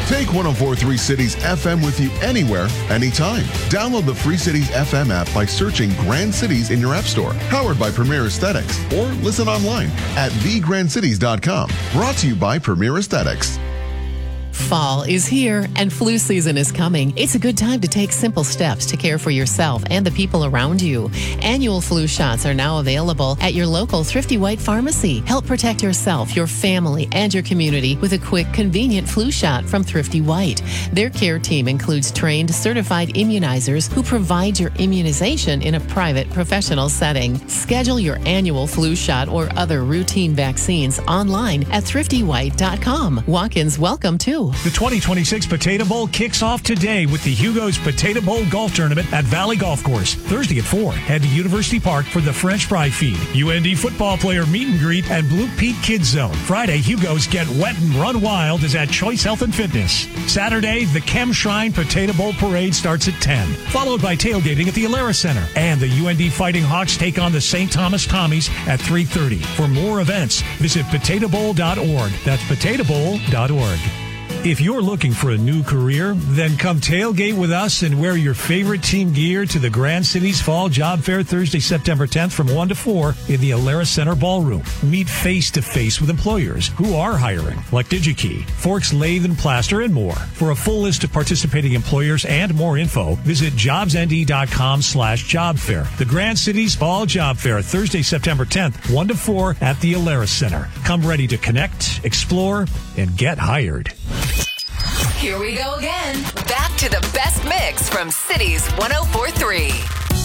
Take 104.3 Cities FM with you anywhere, anytime. Download the Free Cities FM app by searching Grand Cities in your app store. Powered by Premier Aesthetics. Or listen online at thegrandcities.com. Brought to you by Premier Aesthetics. Fall is here and flu season is coming. It's a good time to take simple steps to care for yourself and the people around you. Annual flu shots are now available at your local Thrifty White pharmacy. Help protect yourself, your family, and your community with a quick, convenient flu shot from Thrifty White. Their care team includes trained, certified immunizers who provide your immunization in a private, professional setting. Schedule your annual flu shot or other routine vaccines online at thriftywhite.com. Walk-ins welcome too. The 2026 Potato Bowl kicks off today with the Hugo's Potato Bowl Golf Tournament at Valley Golf Course. Thursday at 4, head to University Park for the French Fry Feed, UND football player meet and greet, and Blue Peak Kids Zone. Friday, Hugo's Get Wet and Run Wild is at Choice Health and Fitness. Saturday, the Chem Shrine Potato Bowl Parade starts at 10, followed by tailgating at the Alara Center. And the UND Fighting Hawks take on the St. Thomas Tommies at 3:30. For more events, visit potatobowl.org. That's potatobowl.org. If you're looking for a new career, then come tailgate with us and wear your favorite team gear to the Grand Cities Fall Job Fair Thursday, September 10th from 1 to 4 in the Alara Center Ballroom. Meet face-to-face with employers who are hiring, like DigiKey, Forks Lathe and Plaster, and more. For a full list of participating employers and more info, visit jobsnd.com/job fair. The Grand Cities Fall Job Fair, Thursday, September 10th, 1 to 4 at the Alara Center. Come ready to connect, explore, and get hired. Here we go again. Back to the best mix from Cities 104.3.